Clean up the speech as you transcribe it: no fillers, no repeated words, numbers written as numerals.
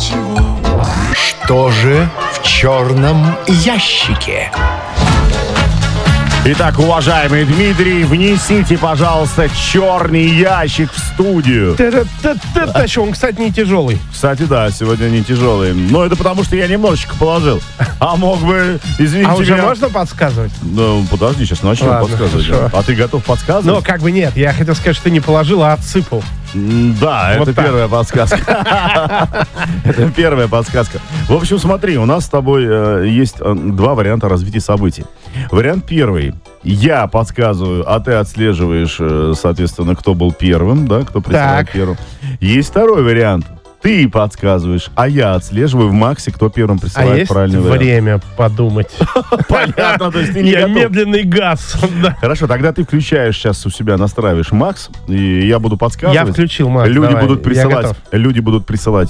ничего. Что же в черном ящике? Итак, уважаемый Дмитрий, внесите, пожалуйста, черный ящик в студию. Он, кстати, не тяжелый. Кстати, да, сегодня не тяжелый. Но это потому, что я немножечко положил. А мог бы, извините А уже меня... можно подсказывать? Ну, подожди, сейчас начнем Ладно, подсказывать. хорошо. А ты готов подсказывать? Ну, как бы нет. Я хотел сказать, что ты не положил, а отсыпал. Да, Вот это так. первая подсказка. Это первая подсказка. В общем, смотри, у нас с тобой есть два варианта развития событий. Вариант первый. Я подсказываю, а ты отслеживаешь, соответственно, кто был первым, да, кто присылает Так. первым. Есть второй вариант. Ты подсказываешь, а я отслеживаю в Максе, кто первым А присылает есть правильный вариант. время подумать? Понятно, то есть ты не Я готов. медленный газ. Да. Хорошо, тогда ты включаешь сейчас у себя, настраиваешь Макс, и я буду подсказывать. Я включил, Макс, Люди давай, будут я присылать, готов. люди будут присылать